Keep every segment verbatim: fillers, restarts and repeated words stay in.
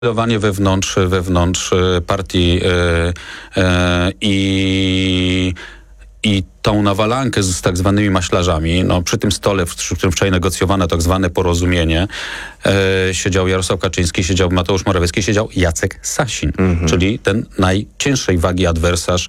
Zdecydowanie wewnątrz, wewnątrz partii yy, yy, i, i tą nawalankę z tak zwanymi maślarzami, no przy tym stole, w którym wczoraj negocjowano tak zwane porozumienie, yy, siedział Jarosław Kaczyński, siedział Mateusz Morawiecki, siedział Jacek Sasin, mhm. czyli ten najcięższej wagi adwersarz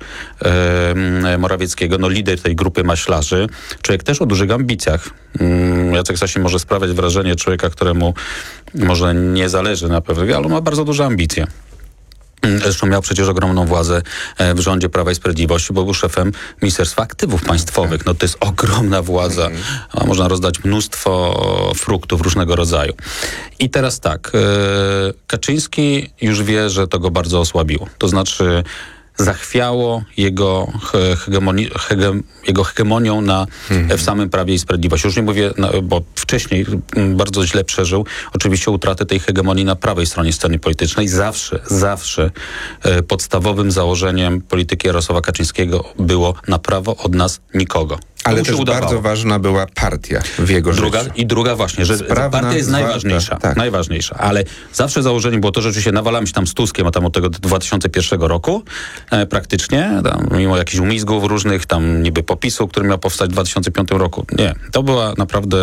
yy, Morawieckiego, no lider tej grupy maślarzy, człowiek też o dużych ambicjach. Yy, Jacek Sasin może sprawiać wrażenie człowieka, któremu może nie zależy na pewno, ale ma bardzo duże ambicje. Zresztą miał przecież ogromną władzę w rządzie Prawa i Sprawiedliwości, bo był szefem Ministerstwa Aktywów Państwowych. No to jest ogromna władza. A można rozdać mnóstwo fruktów różnego rodzaju. I teraz tak, Kaczyński już wie, że to go bardzo osłabiło. To znaczy zachwiało jego, hegemoni, hege, jego hegemonią na, mhm. w samym Prawie i Sprawiedliwości. Już nie mówię, na, bo wcześniej bardzo źle przeżył oczywiście utratę tej hegemonii na prawej stronie sceny politycznej. Zawsze, zawsze e, podstawowym założeniem polityki Jarosława Kaczyńskiego było na prawo od nas nikogo. Ale też udawało. Bardzo ważna była partia w jego druga, życiu. I druga właśnie, że Sprawna, partia jest zwarta, najważniejsza. Tak. Najważniejsza. Ale zawsze założeniem było to, że oczywiście nawalamy się tam z Tuskiem, a tam od tego dwa tysiące pierwszego roku e, praktycznie, tam, mimo jakichś umizgów różnych, tam niby popisu, który miał powstać w dwa tysiące piątym roku. Nie. To była naprawdę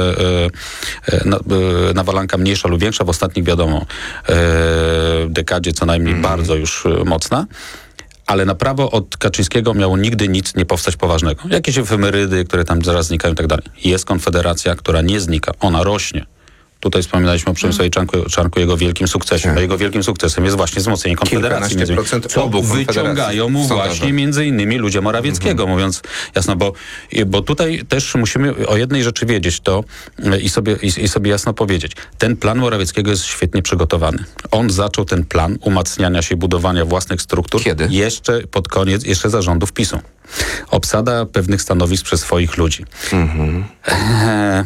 e, e, na, e, nawalanka mniejsza lub większa. W ostatnich, wiadomo, e, dekadzie co najmniej mm. bardzo już e, mocna. Ale na prawo od Kaczyńskiego miało nigdy nic nie powstać poważnego. Jakieś efemerydy, które tam zaraz znikają i tak dalej. Jest Konfederacja, która nie znika. Ona rośnie. Tutaj wspominaliśmy o Przemysławie Czarnku, Czarnku jego wielkim sukcesie. No jego wielkim sukcesem jest właśnie wzmocnienie Konfederacji. Między co wyciągają mu właśnie między innymi ludzie Morawieckiego, mm-hmm. mówiąc jasno, bo, bo tutaj też musimy o jednej rzeczy wiedzieć to i sobie, i, i sobie jasno powiedzieć. Ten plan Morawieckiego jest świetnie przygotowany. On zaczął ten plan umacniania się, budowania własnych struktur. Kiedy? Jeszcze pod koniec, jeszcze za rządów PiSu. Obsada pewnych stanowisk przez swoich ludzi. Mm-hmm. E-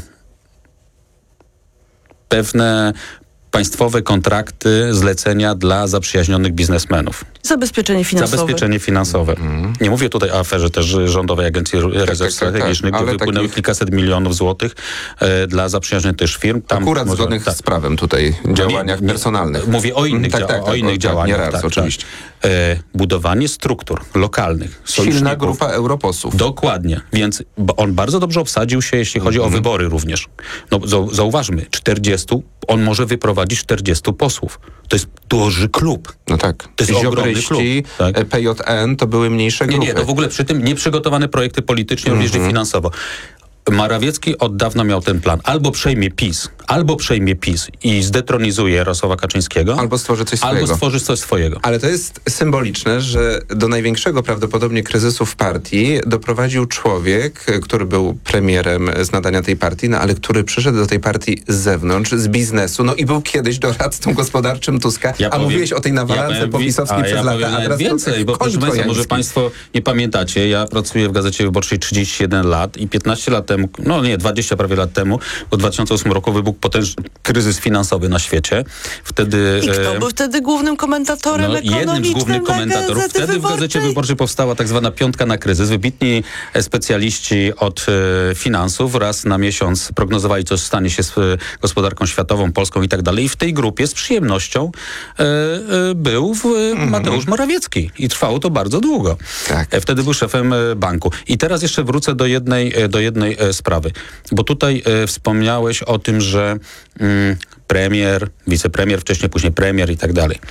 pewne państwowe kontrakty, zlecenia dla zaprzyjaźnionych biznesmenów. Zabezpieczenie finansowe. Zabezpieczenie finansowe. Mm. Nie mówię tutaj o aferze też Rządowej Agencji Rezerw tak, Strategicznych, tak, tak, gdzie wypłynęły takich... kilkaset milionów złotych e, dla zaprzyjaźnionych też firm. Tam Akurat może, zgodnych tak. z prawem tutaj działaniach nie, nie, personalnych. Mówię o innych, tak, dzia- tak, tak, o innych tak, działaniach. Nie raz, tak, oczywiście. Tak. E, budowanie struktur lokalnych. Silna grupa europosłów. Dokładnie. Więc on bardzo dobrze obsadził się, jeśli chodzi mm. o wybory również. No, zauważmy, czterdziestu, on może wyprowadzić czterdziestu posłów. To jest duży klub. No tak. To jest ogromny klub. Tak. P J N to były mniejsze grupy. Nie, nie, to w ogóle przy tym nieprzygotowane projekty politycznie, mm-hmm. również i finansowo. Morawiecki od dawna miał ten plan. Albo przejmie PiS, albo przejmie PiS i zdetronizuje Jarosława Kaczyńskiego. Albo stworzy coś swojego. Albo stworzy coś swojego. Ale to jest symboliczne, że do największego prawdopodobnie kryzysu w partii doprowadził człowiek, który był premierem z nadania tej partii, no ale który przyszedł do tej partii z zewnątrz, z biznesu, no i był kiedyś doradcą gospodarczym Tuska. Ja a powiem, mówiłeś o tej nawalance ja popisowskiej przez ja lata. A teraz więcej, bo proszę Państwa, może Państwo nie pamiętacie, ja pracuję w Gazecie Wyborczej trzydzieści jeden lat i piętnaście lat temu, no nie, dwadzieścia prawie lat temu, bo w dwa tysiące ósmym roku wybuchł potężny kryzys finansowy na świecie. Wtedy... I kto e, był wtedy głównym komentatorem no, ekonomicznym jednym z głównych komentatorów. Wtedy Wyborczej? w Gazecie Wyborczej powstała tak zwana piątka na kryzys. Wybitni specjaliści od e, finansów raz na miesiąc prognozowali, co stanie się z e, gospodarką światową, polską i tak dalej. I w tej grupie z przyjemnością e, e, był w, e, Mateusz Morawiecki. I trwało to bardzo długo. Tak. E, wtedy był szefem e, banku. I teraz jeszcze wrócę do jednej, e, do jednej e, sprawy. Bo tutaj e, wspomniałeś o tym, że mm, premier, wicepremier, wcześniej później premier i tak dalej.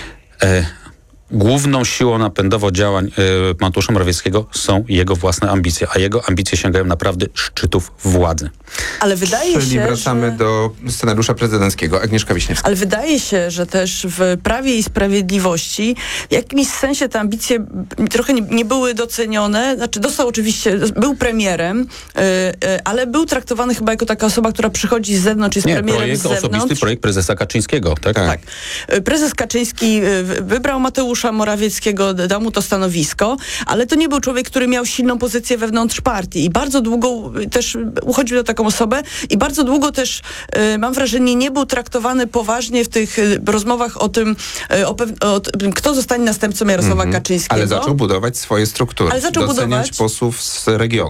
E, Główną siłą napędową działań y, Mateusza Morawieckiego są jego własne ambicje, a jego ambicje sięgają naprawdę szczytów władzy. Ale wydaje Czyli się, wracamy że... do scenariusza prezydenckiego. Agnieszka Wiśniewska. Ale wydaje się, że też w Prawie i Sprawiedliwości w jakimś sensie te ambicje trochę nie, nie były docenione. Znaczy dostał oczywiście, był premierem, yy, yy, ale był traktowany chyba jako taka osoba, która przychodzi z zewnątrz, jest nie, premierem projekt, z zewnątrz. osobisty projekt prezesa Kaczyńskiego. Tak? Tak. tak. Prezes Kaczyński wybrał Mateusza Morawieckiego, dał mu to stanowisko, ale to nie był człowiek, który miał silną pozycję wewnątrz partii i bardzo długo też uchodził za taką osobę i bardzo długo też, y, mam wrażenie, nie był traktowany poważnie w tych y, rozmowach o tym, y, o pew- o t- kto zostanie następcą Jarosława mm-hmm. Kaczyńskiego. Ale zaczął budować swoje struktury. Ale zaczął doceniać budować posłów z regionów.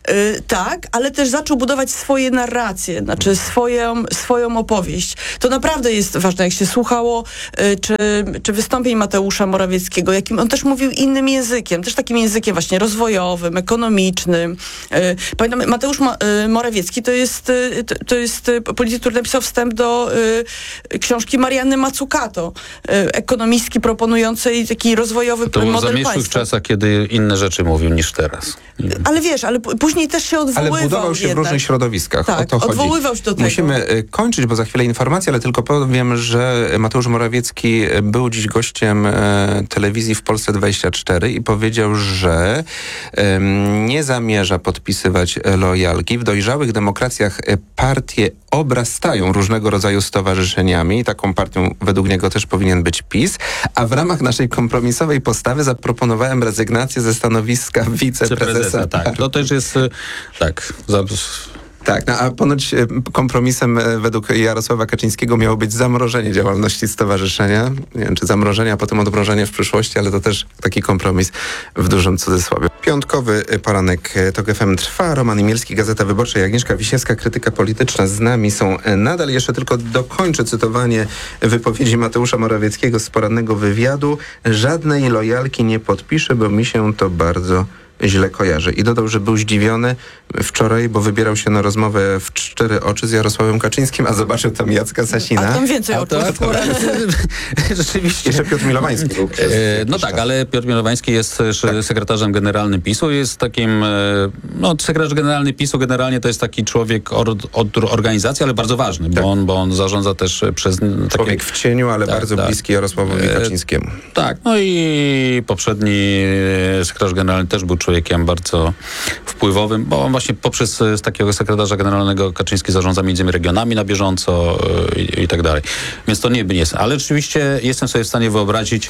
Y, tak, ale też zaczął budować swoje narracje, znaczy swoją, swoją opowieść. To naprawdę jest ważne, jak się słuchało y, czy, czy wystąpień Mateusza Morawieckiego, jakim on też mówił innym językiem, też takim językiem właśnie rozwojowym, ekonomicznym. Y, pamiętam, Mateusz Mo, y, Morawiecki to jest, y, to, to jest y, polityk, który napisał wstęp do y, książki Marianny Mazzucato, y, ekonomistki proponującej taki rozwojowy To było w model zamierzchłych państwa. czasach, kiedy inne rzeczy mówił niż teraz. Ale wiesz, ale p- później też się odwoływał Ale budował się jednak. w różnych środowiskach. Tak, o to chodzi. odwoływał się do tego. Musimy y, kończyć, bo za chwilę informacje, ale tylko powiem, że Mateusz Morawiecki był dziś gościem y, telewizji w Polsce dwadzieścia cztery i powiedział, że y, nie zamierza podpisywać lojalki. W dojrzałych demokracjach y, partie obrastają różnego rodzaju stowarzyszeniami. Taką partią według niego też powinien być PiS. A w ramach naszej kompromisowej postawy zaproponowałem rezygnację ze stanowiska wiceprezesa. Tak, to też jest, y, tak, za, Tak, no, a ponoć e, kompromisem e, według Jarosława Kaczyńskiego miało być zamrożenie działalności stowarzyszenia. Nie wiem, czy zamrożenie, a potem odmrożenie w przyszłości, ale to też taki kompromis w dużym cudzysłowie. Piątkowy e, poranek e, TOK F M trwa. Roman Imielski, Gazeta Wyborcza, Agnieszka Wiśniewska, krytyka polityczna z nami są e, nadal. Jeszcze tylko dokończę cytowanie wypowiedzi Mateusza Morawieckiego z porannego wywiadu. Żadnej lojalki nie podpiszę, bo mi się to bardzo źle kojarzy. I dodał, że był zdziwiony wczoraj, bo wybierał się na rozmowę w cztery oczy z Jarosławem Kaczyńskim, a zobaczył tam Jacka Sasina. A tam więcej oczu. to, to, rzeczywiście. Jeszcze Piotr Milowański był. Przez E, no jakiś tak, czas. ale Piotr Milowański jest też Tak. sekretarzem generalnym PiSu, jest takim, e, no sekretarz generalny PiSu generalnie to jest taki człowiek od, od organizacji, ale bardzo ważny, Tak. bo, on, bo on zarządza też przez takie... Człowiek w cieniu, ale Tak, bardzo tak. bliski Jarosławowi E, Kaczyńskiemu. Tak, no i poprzedni sekretarz generalny też był człowiekiem bardzo wpływowym, bo on właśnie poprzez z takiego sekretarza generalnego Kaczyński zarządza między innymi regionami na bieżąco e, i, i tak dalej. Więc to nie jest. Ale rzeczywiście jestem sobie w stanie wyobrazić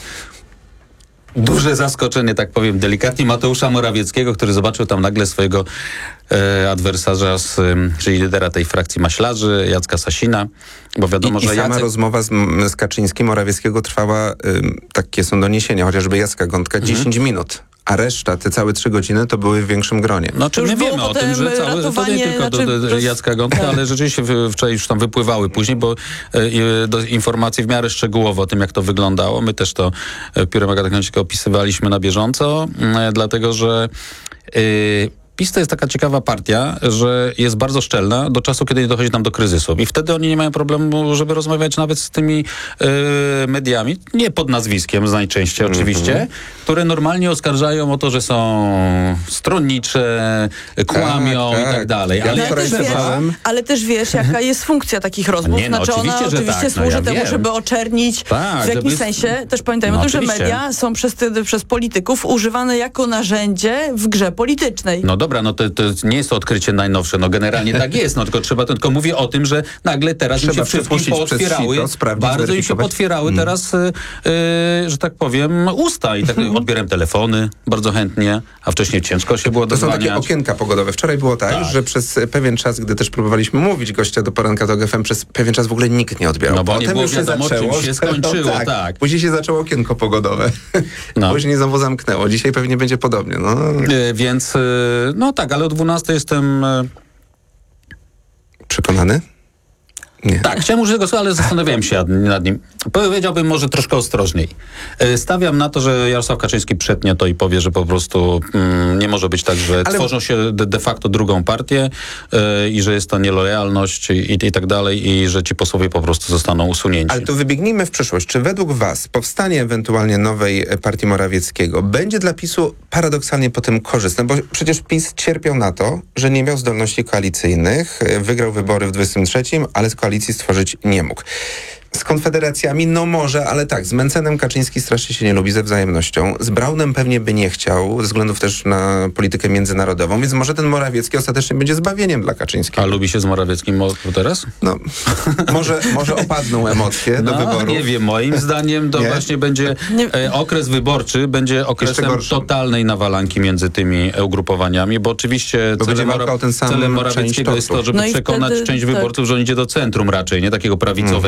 duże zaskoczenie, tak powiem delikatnie, Mateusza Morawieckiego, który zobaczył tam nagle swojego e, adwersarza, z, em, czyli lidera tej frakcji maślarzy, Jacka Sasina, bo wiadomo, I, i że sama Jacek... rozmowa z, z Kaczyńskim Morawieckiego trwała, ym, takie są doniesienia, chociażby Jacka Gądka, Mhm. dziesięć minut. A reszta, te całe trzy godziny, to były w większym gronie. No, czy już my było wiemy o potem tym, że całe, to nie ratowanie, tylko do, znaczy, do roz- Jacka Gądka, ale rzeczywiście w, wczoraj już tam wypływały później, bo e, e, do informacji w miarę szczegółowo o tym, jak to wyglądało. My też to e, Piórem Agaty opisywaliśmy na bieżąco, e, dlatego że e, PiS to jest taka ciekawa partia, że jest bardzo szczelna do czasu, kiedy nie dochodzi tam do kryzysu. I wtedy oni nie mają problemu, żeby rozmawiać nawet z tymi e, mediami, nie pod nazwiskiem najczęściej oczywiście, które normalnie oskarżają o to, że są stronnicze, kłamią Tak, i tak tak. dalej. Ja Ale Ale jak wczoraj też, wiesz, słuchałem. ale też wiesz, jaka jest funkcja takich rozmów. Nie, no, znaczy ona oczywiście, że oczywiście tak, no, służy ja temu, wiem. żeby oczernić Tak, w jakimś żeby- sensie. Też pamiętajmy No, o tym, że oczywiście. media są przez, ty- przez polityków używane jako narzędzie w grze politycznej. No dobra, no to, to nie jest to odkrycie najnowsze, no generalnie tak jest, no tylko trzeba, tylko mówię o tym, że nagle teraz im Trzeba się wszystkim przepuścić przez pootwierały, sito, sprawdzić, bardzo im się weryfikować. potwierały Mm. teraz, y, y, że tak powiem, usta i tak odbieram telefony bardzo chętnie, a wcześniej ciężko się było To są takie dozwaniać. okienka pogodowe. Wczoraj było tak, Tak. że przez pewien czas, gdy też próbowaliśmy mówić gościa do poranka TOK F M, przez pewien czas w ogóle nikt nie odbierał. No bo nie Potem było już się wiadomo, zaczęło, czym się że- skończyło, no tak. Później się zaczęło okienko pogodowe. No. Później znowu zamknęło. Dzisiaj pewnie będzie podobnie. No. Y, więc, y, no tak, ale o dwunastej jestem... y, Przekonany? Nie. Tak, chciałem użyć tego słowa, ale zastanawiałem się nad- nad nim. Powiedziałbym może troszkę ostrożniej. E, Stawiam na to, że Jarosław Kaczyński przetnie to i powie, że po prostu mm, nie może być tak, że Ale- tworzą się de, de facto drugą partię e, i że jest to nielojalność i, i tak dalej i że ci posłowie po prostu zostaną usunięci. Ale to wybiegnijmy w przyszłość. Czy według was powstanie ewentualnie nowej partii Morawieckiego będzie dla PiSu paradoksalnie potem korzystne? Bo przecież PiS cierpiał na to, że nie miał zdolności koalicyjnych, wygrał wybory w dwudziestym trzecim, ale z koalicji stworzyć nie mógł. Z Konfederacjami, no może, ale tak, z Mencenem Kaczyński strasznie się nie lubi ze wzajemnością. Z Braunem pewnie by nie chciał, ze względów też na politykę międzynarodową, więc może ten Morawiecki ostatecznie będzie zbawieniem dla A Kaczyńskiego. lubi się z Morawieckim mo- teraz? No, może, może opadną emocje do No, wyborów. nie wiem, moim zdaniem to Nie? właśnie będzie Nie. e, okres wyborczy, będzie okresem gorszym. totalnej nawalanki między tymi e, ugrupowaniami, bo oczywiście Bo będzie celem, walka o ten sam celem część Morawieckiego jest to, tortu. żeby No i przekonać wtedy- część tak. wyborców, że on idzie do centrum raczej, nie takiego prawicowego, Mhm. nie?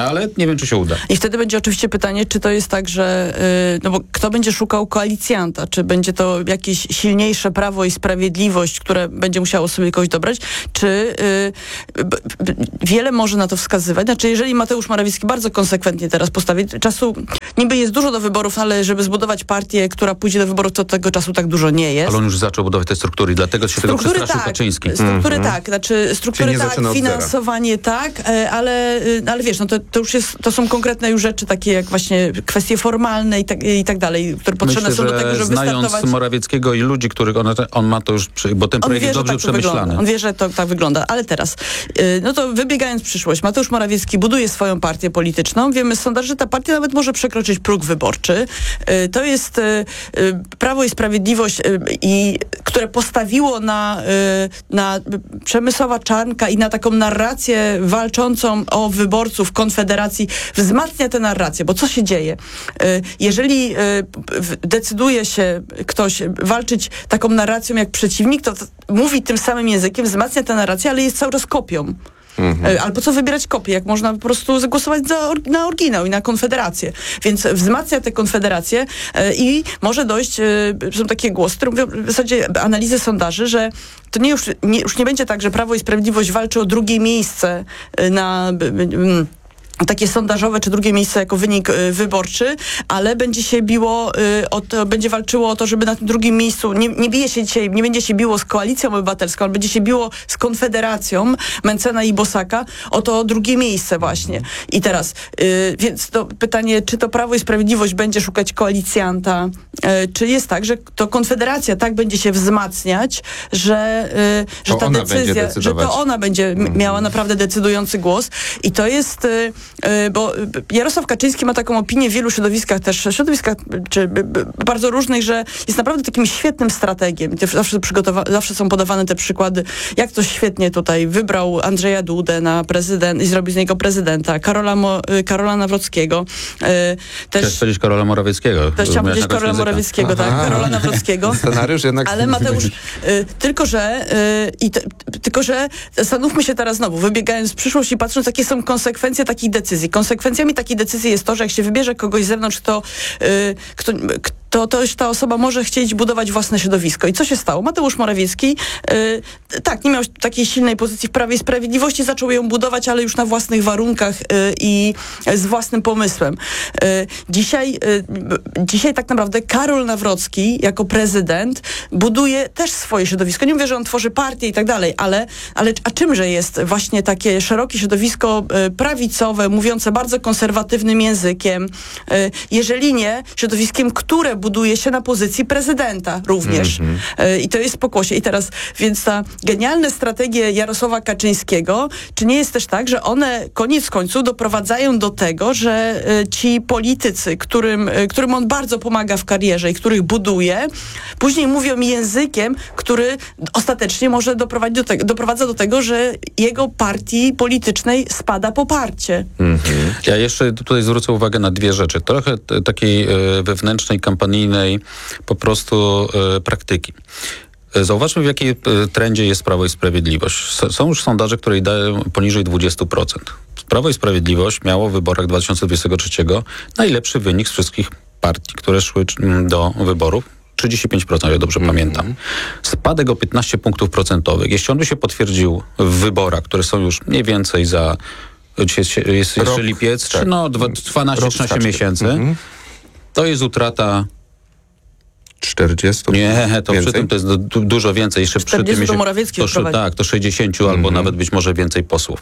ale nie wiem, czy się uda. I wtedy będzie oczywiście pytanie, czy to jest tak, że yy, no bo kto będzie szukał koalicjanta? Czy będzie to jakieś silniejsze Prawo i Sprawiedliwość, które będzie musiało sobie kogoś dobrać? Czy yy, b, b, wiele może na to wskazywać? Znaczy, jeżeli Mateusz Morawiecki bardzo konsekwentnie teraz postawi, czasu niby jest dużo do wyborów, ale żeby zbudować partię, która pójdzie do wyborów, to tego czasu tak dużo nie jest. Ale on już zaczął budować te struktury, dlatego się tego przestraszył Kaczyński. Struktury mm-hmm. tak, znaczy struktury Czyli nie tak, zaczyna od finansowanie tak, e, ale, e, ale wiesz, no to, to już jest, to są konkretne już rzeczy takie jak właśnie kwestie formalne i tak, i tak dalej, które potrzebne Myślę, są do tego, żeby znając wystartować. Morawieckiego i ludzi, których on, on ma to już, przy, bo ten projekt wie, jest dobrze tak przemyślany. Wygląda. On wie, że to tak wygląda, ale teraz, e, no to wybiegając w przyszłość, Mateusz Morawiecki buduje swoją partię polityczną. Wiemy z sondaży, że ta partia nawet może przekroczyć próg wyborczy. E, to jest e, Prawo i Sprawiedliwość, e, i, które postawiło na, e, na Przemysława Czarnka i na taką narrację walczącą o wyborców Konfederacji, wzmacnia tę narrację, bo co się dzieje? Jeżeli decyduje się ktoś walczyć taką narracją jak przeciwnik, to mówi tym samym językiem, wzmacnia tę narrację, ale jest cały czas kopią. Mhm. Albo co wybierać kopię, jak można po prostu zagłosować za, na oryginał i na Konfederację. Więc wzmacnia tę Konfederację e, i może dojść, e, są takie głosy, które mówią w zasadzie analizy sondaży, że to nie już, nie, już nie będzie tak, że Prawo i Sprawiedliwość walczy o drugie miejsce na... Mm, takie sondażowe, czy drugie miejsce jako wynik y, wyborczy, ale będzie się biło, y, o to, będzie walczyło o to, żeby na tym drugim miejscu, nie, nie bije się dzisiaj, nie będzie się biło z Koalicją Obywatelską, ale będzie się biło z Konfederacją Mencena i Bosaka o to drugie miejsce właśnie. I teraz, y, więc to pytanie, czy to Prawo i Sprawiedliwość będzie szukać koalicjanta, y, czy jest tak, że to Konfederacja tak będzie się wzmacniać, że, y, że to ta ona decyzja, że to ona będzie m- miała naprawdę decydujący głos. I to jest... Y, bo Jarosław Kaczyński ma taką opinię w wielu środowiskach też, środowiskach czy bardzo różnych, że jest naprawdę takim świetnym strategiem. Zawsze, przygotowa- zawsze są podawane te przykłady, jak to świetnie tutaj wybrał Andrzeja Dudę na prezydent i zrobił z niego prezydenta, Karola, Mo- Karola Nawrockiego. Też Chcesz powiedzieć Karola Morawieckiego. Też chciałam powiedzieć Karola Morawieckiego, tak, Karola Nawrockiego. Scenariusz jednak... Ale Mateusz, y, tylko, że y, i te, tylko, że zastanówmy się teraz znowu, wybiegając w przyszłość i patrząc, jakie są konsekwencje takich decyzji. Konsekwencjami takiej decyzji jest to, że jak się wybierze kogoś z zewnątrz, kto, yy, kto, to, to już ta osoba może chcieć budować własne środowisko. I co się stało? Mateusz Morawiecki yy, tak, nie miał takiej silnej pozycji w Prawie i Sprawiedliwości, zaczął ją budować, ale już na własnych warunkach yy, i z własnym pomysłem. Yy, dzisiaj, yy, dzisiaj tak naprawdę Karol Nawrocki jako prezydent buduje też swoje środowisko. Nie mówię, że on tworzy partię i tak dalej, ale, ale a czymże jest właśnie takie szerokie środowisko yy, prawicowe, mówiące bardzo konserwatywnym językiem, yy, jeżeli nie środowiskiem, które buduje się na pozycji prezydenta również. Mm-hmm. Yy, I to jest pokłosie. I teraz, więc ta genialne strategie Jarosława Kaczyńskiego, czy nie jest też tak, że one koniec końców doprowadzają do tego, że yy, ci politycy, którym, yy, którym on bardzo pomaga w karierze i których buduje, później mówią językiem, który ostatecznie może doprowadzić do tego, doprowadza do tego, że jego partii politycznej spada poparcie. Mm-hmm. Ja jeszcze tutaj zwrócę uwagę na dwie rzeczy. Trochę t- takiej y, wewnętrznej, kampanijnej po prostu y, praktyki. Zauważmy, w jakiej y, trendzie jest Prawo i Sprawiedliwość. S- są już sondaże, które dają poniżej dwadzieścia procent. Prawo i Sprawiedliwość miało w wyborach dwa tysiące dwudziestego trzeciego najlepszy wynik z wszystkich partii, które szły do wyborów. trzydzieści pięć procent, jak dobrze mm-hmm. pamiętam. Spadek o piętnaście punktów procentowych. Jeśli on by się potwierdził w wyborach, które są już mniej więcej za Dzisiaj jest, jest jeszcze Rok, lipiec, tak. no dwanaście trzynaście miesięcy. Mm-hmm. To jest utrata... czterdzieści? Nie, to więcej? przy tym to jest du- dużo więcej. Jeszcze przy tym to Morawiecki to, tak, to sześćdziesiąt mm-hmm. albo nawet być może więcej posłów.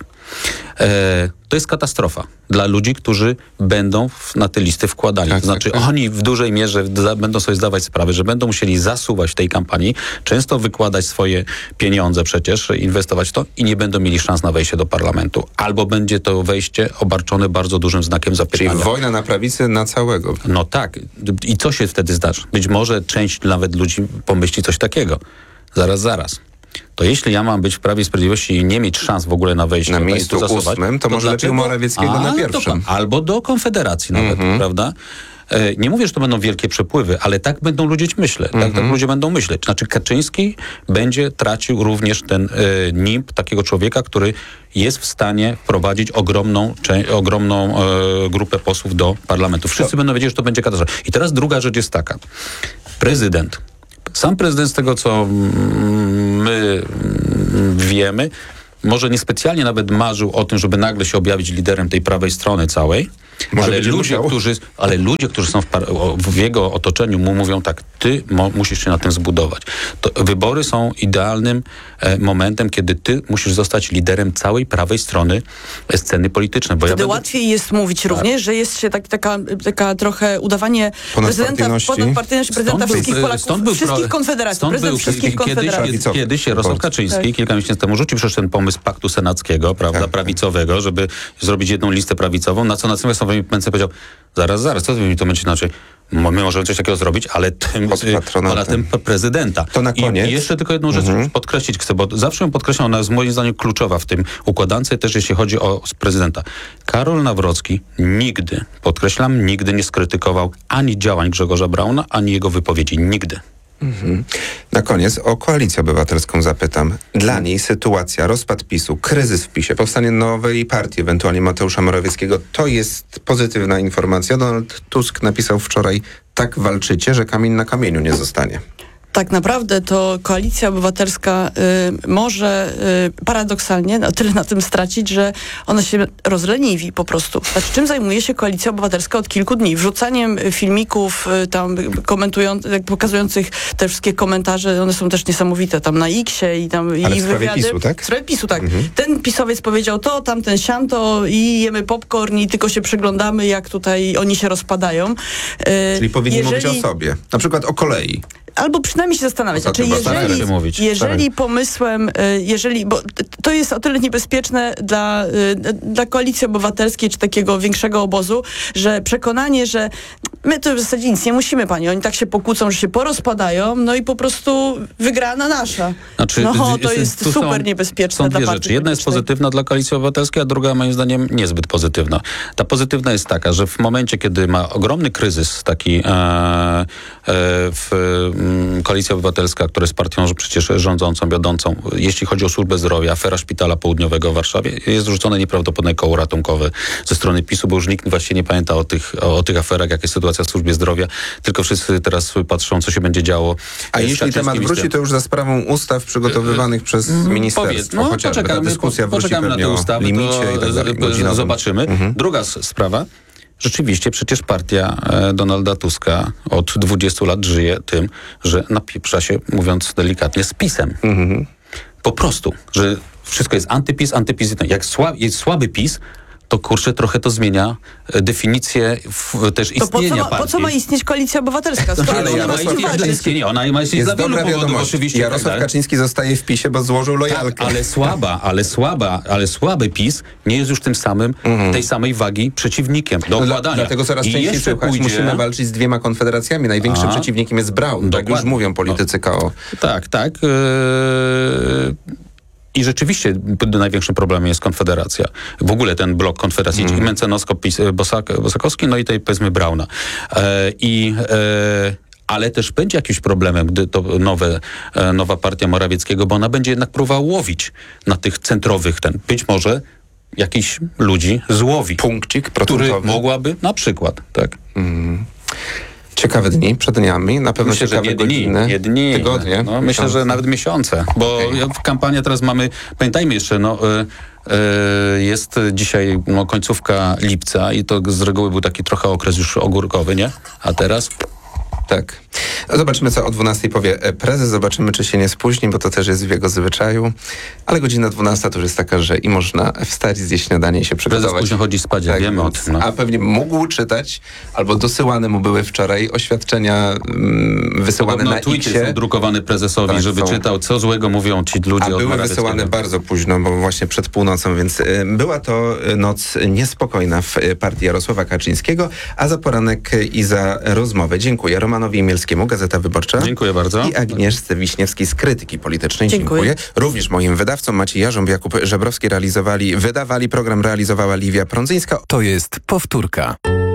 E, to jest katastrofa dla ludzi, którzy będą w, na te listy wkładani. Tak, to znaczy tak, tak. oni w dużej mierze da, będą sobie zdawać sprawę, że będą musieli zasuwać w tej kampanii, często wykładać swoje pieniądze przecież, inwestować w to i nie będą mieli szans na wejście do parlamentu. Albo będzie to wejście obarczone bardzo dużym znakiem zapytania. Czyli wojna na prawicy na całego. No tak. I co się wtedy zdarzy? Być może część nawet ludzi pomyśli coś takiego. Zaraz, zaraz. To jeśli ja mam być w Prawie i Sprawiedliwości i nie mieć szans w ogóle na wejście, na to miejscu zasować, ósmym, to, to może lepiej Morawieckiego A, na pierwszym. To, albo do Konfederacji nawet, mm-hmm. prawda? e, nie mówię, że to będą wielkie przepływy, ale tak będą ludzie myśleć. Tak, tak ludzie będą myśleć. Znaczy Kaczyński będzie tracił również ten e, nimb takiego człowieka, który jest w stanie wprowadzić ogromną, cze- ogromną e, grupę posłów do parlamentu. Wszyscy To- będą wiedzieć, że to będzie katastrofa. I teraz druga rzecz jest taka. Prezydent. Sam prezydent z tego, co mm, my mm, wiemy, może niespecjalnie nawet marzył o tym, żeby nagle się objawić liderem tej prawej strony całej, Może ale będzie ludzie, musiał. którzy, ale ludzie, którzy są w, par- o- w jego otoczeniu, mu mówią tak, ty mo- musisz się na tym zbudować. To wybory są idealnym e, momentem, kiedy ty musisz zostać liderem całej prawej strony e, sceny politycznej. Bo ja Wtedy będę- łatwiej jest mówić również, że jest się tak, taka, taka trochę udawanie prezydenta Ponadpartyjności. ponadpartyjności, prezydenta Stąd był- wszystkich Polaków, stąd był wszystkich pro- konfederacji, stąd prezydent był wszystkich kiedyś, konfederacji. Prawicowy. kiedyś Jarosław Bardzo. Kaczyński Tak. kilka miesięcy temu rzucił przecież ten pomysł paktu senackiego, prawda, Tak. prawicowego, żeby zrobić jedną listę prawicową, na co natomiast Sławomir powiedział, zaraz, zaraz, co mi to będzie inaczej? Mo- My możemy coś takiego zrobić, ale tym, Pod y, patronatem. patronatem p- prezydenta. To na koniec. I jeszcze tylko jedną rzecz podkreślić chcę, bo zawsze ją podkreślam, ona jest moim zdaniem kluczowa w tym układance, też jeśli chodzi o s- prezydenta. Karol Nawrocki nigdy, podkreślam, nigdy nie skrytykował ani działań Grzegorza Brauna, ani jego wypowiedzi. Nigdy. Na koniec o Koalicję Obywatelską zapytam. Dla niej sytuacja, rozpad PiSu, kryzys w PiSie, powstanie nowej partii, ewentualnie Mateusza Morawieckiego, to jest pozytywna informacja. Donald Tusk napisał wczoraj, tak walczycie, że kamień na kamieniu nie zostanie. Tak naprawdę to Koalicja Obywatelska y, może y, paradoksalnie na tyle na tym stracić, że ona się rozleniwi po prostu. Znaczy, czym zajmuje się Koalicja Obywatelska od kilku dni? Wrzucaniem filmików y, tam komentujących, pokazujących te wszystkie komentarze, one są też niesamowite, tam na X-ie i tam Ale i w sprawie wywiady. PiSu, tak? W sprawie PiSu, tak. Ten pisowiec powiedział to, tamten siamto i jemy popcorn i tylko się przyglądamy, jak tutaj oni się rozpadają. Y, Czyli powinni jeżeli- mówić o sobie. Na przykład o kolei. Albo przynajmniej się zastanawiać. No to Znaczy, chyba staramy jeżeli, się mówić. jeżeli pomysłem, y, jeżeli, bo t- to jest o tyle niebezpieczne dla, y, dla Koalicji Obywatelskiej czy takiego większego obozu, że przekonanie, że my to w zasadzie nic nie musimy, pani. Oni tak się pokłócą, że się porozpadają, no i po prostu wygrana nasza. Znaczy, no z- to z- jest tu super są- niebezpieczne Są dla dwie partii rzeczy. Jedna jest politycznej. pozytywna dla Koalicji Obywatelskiej, a druga moim zdaniem niezbyt pozytywna. Ta pozytywna jest taka, że w momencie, kiedy ma ogromny kryzys taki e, e, w mm, Koalicja Obywatelska, która jest partią że przecież rządzącą, wiodącą, jeśli chodzi o służbę zdrowia, afera Szpitala Południowego w Warszawie, jest rzucone nieprawdopodobne koło ratunkowe ze strony PiSu, bo już nikt właściwie nie pamięta o tych, o, o tych aferach, jaka jest sytuacja w służbie zdrowia, tylko wszyscy teraz patrzą, co się będzie działo. A z jeśli Kaczyńskim temat i z wróci, tym. to już za sprawą ustaw przygotowywanych przez Powiedz, ministerstwo. no chociażby. Ta poczekamy, dyskusja po, wróci poczekamy na pewnie te o ustawy, limicie to i tak dalej, z- godzinowym. zobaczymy. Mhm. Druga s- sprawa. Rzeczywiście, przecież partia e, Donalda Tuska od dwudziestu lat żyje tym, że napieprza się, mówiąc delikatnie, z PiS-em. Mhm. Po prostu, że wszystko jest antypis, antypis. Jak sła, jest słaby PiS, to kurczę, trochę to zmienia e, definicję w, też To po co, istnienia ma, partii. po co ma istnieć Koalicja Obywatelska? Skoro Ale Ale ona ona ma Jarosław z czym istnieje dla walczyć? istnienia. Ona ma istnieć Jest dla wielu dobra powodów, wiadomość. oczywiście. Jarosław tak, tak. Kaczyński zostaje w PiSie, bo złożył Tak, lojalkę. ale słaba, ale słaba, ale słaby PiS nie jest już tym samym, tej samej wagi przeciwnikiem do No dla, układania. dlatego coraz I częściej jeszcze słuchać, pójdzie, musimy walczyć z dwiema konfederacjami. Największym A, przeciwnikiem jest Braun. Tak już dokładnie. mówią politycy K O. Tak, tak. Yy... I rzeczywiście p- największym problemem jest Konfederacja. W ogóle ten blok Konfederacji, Mhm. mm. Mencenosko-Bosak- no i tej powiedzmy Brauna. E, I... E, ale też będzie jakimś problemem, gdy to nowe, e, nowa partia Morawieckiego, bo ona będzie jednak próbowała łowić na tych centrowych ten. Być może jakichś ludzi złowi, Punkcik który procentowy. mogłaby na przykład, tak? Ciekawe dni przed dniami, na pewno Myślę, że ciekawe nie dni, godziny. nie dni. Tygodnie. No, myślę, miesiące. że nawet miesiące, bo Okej. w kampanii teraz mamy, pamiętajmy jeszcze, no, y, y, jest dzisiaj no, końcówka lipca i to z reguły był taki trochę okres już ogórkowy, nie? A teraz Tak. No zobaczymy, co o dwunastej powie e, prezes. Zobaczymy, czy się nie spóźni, bo to też jest w jego zwyczaju. Ale godzina dwunasta to już jest taka, że i można wstać, zjeść śniadanie i się prezes przygotować. później chodzi spać, ja wiemy o więc- tym. No. A pewnie mógł czytać, albo dosyłane mu były wczoraj oświadczenia mm, wysyłane Podobno na tweety X-ie. są drukowane prezesowi, Tak, żeby są. czytał, co złego mówią ci ludzie A od były Morawieckiego. wysyłane bardzo późno, bo właśnie przed północą, więc y, była to y, noc niespokojna w y, partii Jarosława Kaczyńskiego, a za poranek y, i za rozmowę dziękuję Romanowi Imielskiemu, Gazeta Wyborcza. Dziękuję bardzo. I Agnieszce Wiśniewskiej z Krytyki Politycznej. Dziękuję. Dziękuję. Również moim wydawcom Maciej Jarząb, Jakub Żebrowski realizowali, wydawali program, realizowała Liwia Prądzyńska. To jest powtórka.